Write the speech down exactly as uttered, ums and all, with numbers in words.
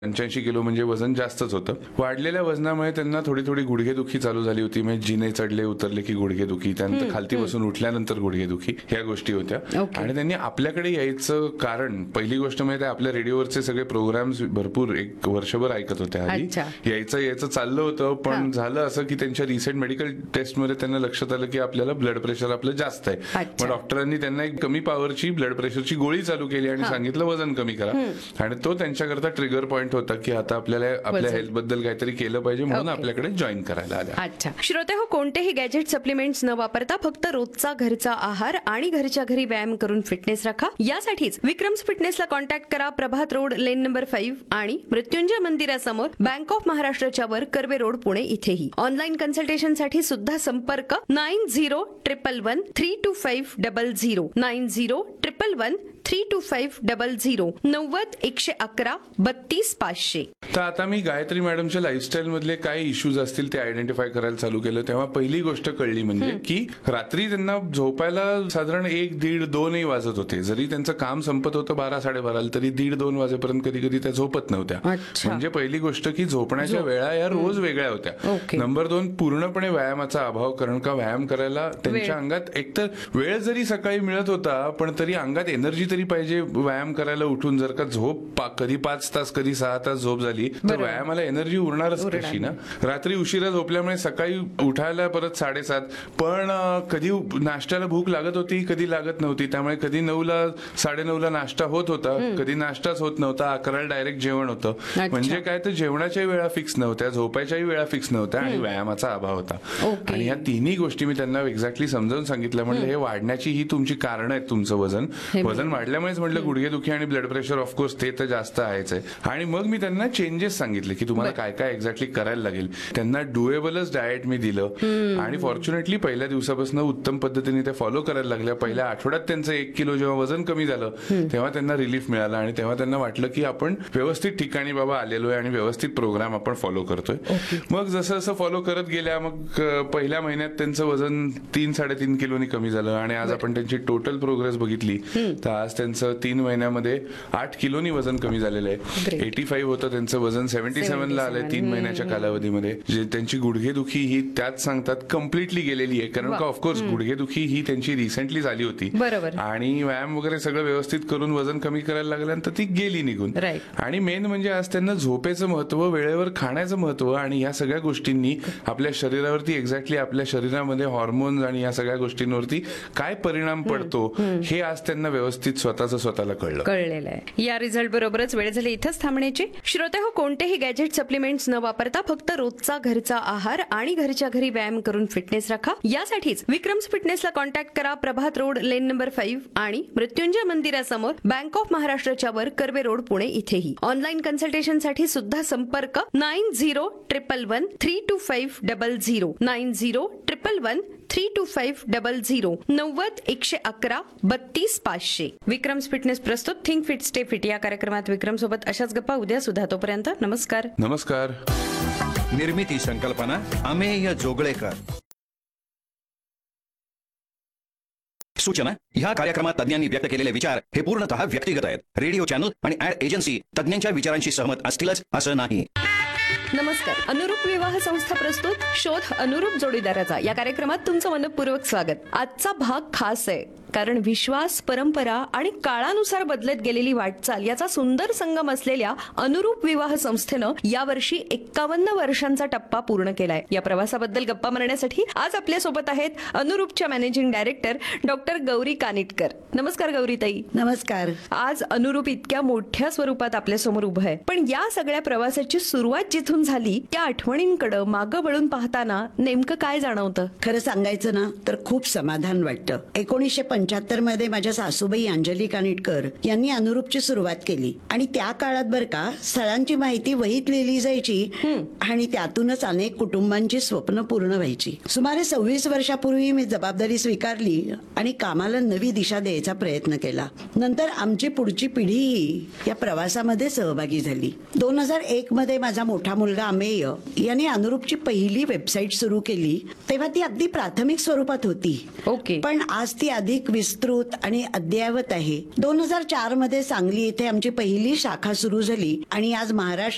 पंच्याऐंशी किलो म्हणजे वजन जास्तच होतं. वाढलेल्या वजनामुळे त्यांना थोडी थोडी गुडघेदुखी चालू झाली होती. म्हणजे जिने चढले उतरले की गुडघेदुखी, त्यानंतर खालती बसून उठल्यानंतर गुडघेदुखी, ह्या गोष्टी होत्या. आणि त्यांनी आपल्याकडे यायचं कारण, पहिली गोष्ट म्हणजे आपल्या रेडिओवरचे सगळे प्रोग्राम्स भरपूर एक वर्षभर ऐकत होते. आधी यायचं यायचं चाललं होतं, पण झालं असं की त्यांच्या रिसेंट मेडिकल टेस्टमध्ये त्यांना लक्षात आलं की आपल्याला ब्लड प्रेशर आपलं जास्त आहे. मग डॉक्टरांनी त्यांना एक कमी पॉवरची ब्लड प्रेशरची गोळी चालू केली आणि सांगितलं वजन कमी करा. आणि तो त्यांच्याकरता ट्रिगर पॉईंट होता की आता आपल्याला आपल्या हेल्थ बद्दल काहीतरी केलं पाहिजे, म्हणून आपल्याकडे जॉईन करायला आल्या. अच्छा श्रोते हो, कोणतेही गॅजेट सप्लिमेंट्स न वापरता फक्त रोजचा घरचा आहार आणि घरच्या घरी व्यायाम करून फिटनेस राखा. यासाठीच विक्रम्स फिटनेसला कॉन्टॅक्ट करा. प्रभात रोड, लेन नंबर फाईव्ह आणि मृत्युंजय मंदिरासमोर, बँक ऑफ महाराष्ट्राच्या वर, कर्वे रोड, पुणे इथेही. ऑनलाईन कन्सल्टेशन साठी सुद्धा संपर्क nine zero triple one three to five double zero nine zero triple one three to five double zero नव्वद एकशे अकरा बत्तीस पाचशे. तर आता मी गायत्री मॅडमच्या लाईफस्टाईल मधले काय इश्यूज असतील ते आयडेंटिफाय करायला चालू केलं. तेव्हा पहिली गोष्ट कळली म्हणजे की रात्री त्यांना झोपायला साधारण एक दीड दोनही वाजत होते. जरी त्यांचं काम संपत होतं बारा साडेबाराला, तरी दीड दोन वाजेपर्यंत कधी कधी त्या झोपत नव्हत्या. म्हणजे पहिली गोष्ट की झोपण्याच्या वेळा या रोज वेगळ्या होत्या. नंबर दोन, पूर्णपणे व्यायामाचा अभाव. कारण का व्यायाम करायला त्यांच्या अंगात एकतर वेळ जरी सकाळी मिळत होता, पण तरी अंगात एनर्जी तरी पाहिजे व्यायाम करायला उठून. जर का झोप कधी पाच तास कधी सहा तास झोप झाली तर व्यायामाला एनर्जी उरणारच कशी ना. रात्री उशिरा झोपल्यामुळे सकाळी उठायला परत साडेसात, पण कधी नाश्त्याला भूक लागत होती कधी लागत नव्हती. त्यामुळे कधी नऊला साडे नऊला नाश्ता होत होता, कधी नाश्ताच होत नव्हता, अकराला डायरेक्ट जेवण होतं. म्हणजे काय तर जेवणाच्या वेळा फिक्स नव्हत्या, झोपायच्याही वेळा फिक्स नव्हत्या आणि व्यायामाचा अभाव होता. आणि ह्या तिन्ही गोष्टी मी त्यांना एक्झॅक्टली समजावून सांगितलं. म्हणलं हे वाढण्याची ही तुमची कारण आहेत. तुमचं वजन वजन वाढल्यामुळेच म्हटलं गुडघेदुखी आणि ब्लड प्रेशर ऑफकोर्स ते तर जास्त आहेच आहे. आणि मग मी त्यांना चेंजेस सांगितले की तुम्हाला काय काय एक्झॅक्टली करायला लागेल. त्यांना डुएबलच डाएट मी दिलं आणि फॉर्च्युनेटली पहिल्या दिवसापासून उत्तम पद्धतीने ते फॉलो करायला लागल्या. पहिल्या आठवड्यात त्यांचं एक किलो जेव्हा वजन कमी झालं तेव्हा त्यांना रिलीफ मिळाला आणि तेव्हा त्यांना वाटलं की आपण व्यवस्थित ठिकाणी बाबा आलेलो आहे आणि व्यवस्थित प्रोग्राम आपण फॉलो करतोय. मग जसं जसं फॉलो करत गेल्या मग पहिल्या महिन्यात त्यांचं वजन तीन साडेतीन किलोनी कमी झालं आणि आज आपण त्यांची टोटल प्रोग्रेस बघितली तर आज त्यांचं तीन महिन्यामध्ये आठ किलोनी वजन कमी झालेलं आहे. एटी फाईव्ह होतं त्यांचं वजन, सेव्हन्टी सेव्हन ला आलंय तीन महिन्याच्या कालावधीमध्ये. जे त्यांची गुडघेदुखी ही त्याच सांगतात कम्प्लिटली गेलेली आहे. कारण का ऑफकोर्स गुडघेदुखी ही त्यांची रिसेंटली झाली होती आणि व्यायाम वगैरे सगळं व्यवस्थित करून वजन कमी करायला लागल्यानंतर ती गेली निघून. आणि मेन म्हणजे आज त्यांना झोपेचं महत्व, वेळेवर खाण्याचं महत्व आणि या सगळ्या गोष्टींनी आपल्या शरीरावरती, एक्झॅक्टली आपल्या शरीरामध्ये हॉर्मोन्स आणि या सगळ्या गोष्टींवरती काय परिणाम पडतो हे आज त्यांना व्यवस्थित स्वतःच स्वतःला कळलं कळलेलं आहे. या रिझल्ट बरोबरच वेळ झाली इथंच थांबण्याची. श्रोते हो, कोणतेही गॅजेट सप्लिमेंट्स न वापरता फक्त रोजचा घरचा आहार आणि घरच्या घरी व्यायाम करून फिटनेस राखा. यासाठीच विक्रम्स फिटनेसला कॉन्टॅक्ट करा. प्रभात रोड, लेन नंबर फाईव्ह आणि मृत्युंजय मंदिरासमोर, बँक ऑफ महाराष्ट्राच्या वर, कर्वे रोड, पुणे इथेही. ऑनलाईन कन्सल्टेशन साठी सुद्धा संपर्क nine zero triple one three to five double zero nine zero triple one three to five double zero नव्वद एकशे अकरा बत्तीस पाचशे. विक्रम्स फिटनेस प्रस्तुत थिंक फिट स्टे फिट या कार्यक्रमात विक्रम सोबत अशाच गप्पा उद्या सुद्धा. तोपर्यंत नमस्कार. नमस्कार. निर्मिती संकल्पना अमेय जोगळेकर. सूचना: ह्या कार्यक्रमात तज्ञांनी व्यक्त केलेले विचार हे पूर्णतः व्यक्तिगत आहेत. रेडिओ चॅनल आणि ऍड एजन्सी तज्ञांच्या विचारांशी सहमत असतीलच असं नाही. नमस्कार. अनुरूप विवाह संस्था प्रस्तुत शोध अनुरूप जोडीदाराचा या कार्यक्रमात तुमचं मनपूर्वक स्वागत. आजचा भाग खास आहे कारण विश्वास, परंपरा आणि काळानुसार बदलत गेलेली वाटचाल याचा सुंदर संगम असलेल्या अनुरूप विवाह संस्थेनं यावर्षी एक्कावन्न वर्षांचा टप्पा पूर्ण केलाय. या प्रवासाबद्दल गप्पा मारण्यासाठी आज आपल्या सोबत आहेत अनुरूपच्या managing director doctor Gauri Kanitkar. नमस्कार गौरीताई. नमस्कार. आज अनुरूप इतक्या मोठ्या स्वरूपात आपल्या समोर उभं आहे, पण या सगळ्या प्रवासाची सुरुवात जिथून झाली त्या आठवणींकडे मागं वळून पाहताना नेमकं काय जाणवतं? खरं सांगायचं ना तर खूप समाधान वाटतं. एकोणीसशे पंच्याहत्तर मध्ये माझ्या सासूबाई अंजली कानिटकर यांनी अनुरूपची सुरुवात केली आणि त्या काळात बर का स्थळांची माहिती वहीत लिहिली जायची आणि त्यातूनच अनेक कुटुंबांची स्वप्न पूर्ण व्हायची. सुमारे सव्वीस वर्षापूर्वी मी जबाबदारी स्वीकारली आणि कामाला नवी दिशा द्यायचा प्रयत्न केला. नंतर आमची पुढची पिढीही या प्रवासामध्ये सहभागी झाली. दोन हजार एक मध्ये माझा मोठा मुलगा अमेय यांनी अनुरूपची पहिली वेबसाईट सुरू केली. तेव्हा ती अगदी प्राथमिक स्वरूपात होती. ओके. पण आज ती अधिक विस्तृत आणि अद्ययावत आहे. दोन हजार चार मध्ये सांगली येथे आमची पहिली शाखा सुरू झाली आणि आज महाराष्ट्र